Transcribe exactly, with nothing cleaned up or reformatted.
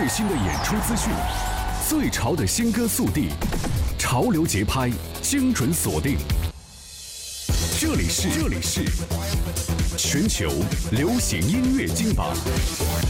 新的演出资讯，最潮的新歌速递，潮流节拍，精准锁定。这里是这里是全球流行音乐金榜。